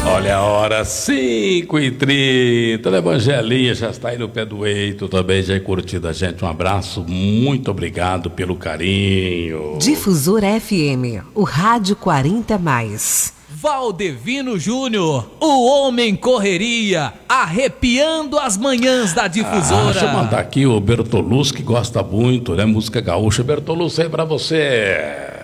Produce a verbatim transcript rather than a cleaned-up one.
Olha a hora, cinco e trinta. A Evangelinha já está aí no pé do eito também, já é curtido a gente. Um abraço, muito obrigado pelo carinho. Difusora F M, o Rádio quarenta mais. Valdevino Júnior, o homem correria, arrepiando as manhãs da Difusora. Ah, deixa eu mandar aqui o Bertolus, que gosta muito, né? Música gaúcha. Bertolus, aí pra você.